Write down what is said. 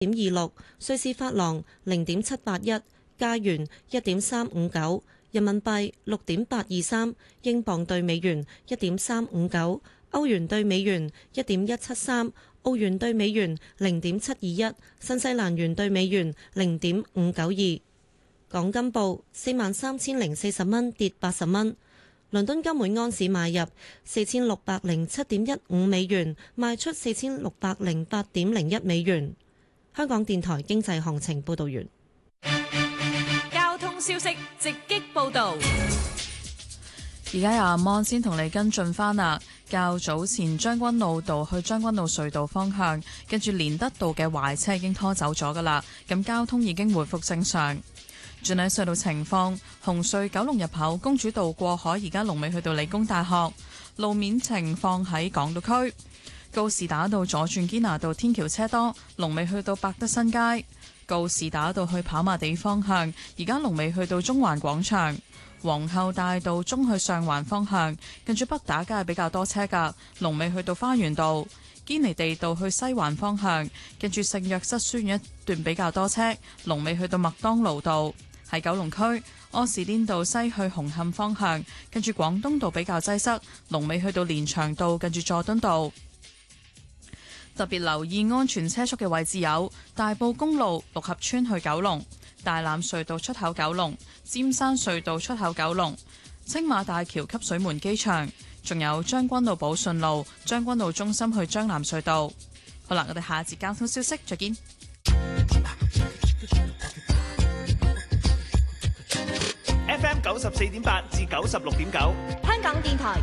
0.26，瑞士法郎0.781，加元1.359，人民幣6.823，英鎊對美元1.359，歐元對美元1.173，澳元對美元0.721，新西蘭元對美元0.592。港金報43,040蚊，跌80蚊。倫敦金每安士買入4607.15美元，賣出4608.01美元。香港電台經濟行情報道完。 交通消息直擊報道。 而家由阿芒先同你跟進返啦。較早前將軍澳道去將軍澳隧道方向，跟住連德道嘅壞車已經拖走咗㗎啦，咁交通已經回復正常。轉喺隧道情況，紅隧九龍入口公主道過海，而家龍尾去到理工大學。路面情況喺港島區，告士打道左轉堅拿道天橋車多，龍尾去到百德新街。告士打道去跑馬地方向，而家龍尾去到中環廣場。皇后大道中去上環方向，跟住北打街比較多車㗎，龍尾去到花園道。堅尼地道去西環方向，跟住聖約瑟書院一段比較多車，龍尾去到麥當勞道。喺九龍區柯士甸道西去紅磡方向，跟住廣東道比較擠塞，龍尾去到連翔道，跟住佐敦道。特別留意安全車速嘅位置有大埔公路六合村去九龍、大欖隧道出口九龍、尖山隧道出口九龍、青馬大橋汲水門機場，仲有將軍澳寶順路將軍澳中心去將藍隧道。好啦，我哋下節交通消息再見。 FM 94.8至96.9， 香港電台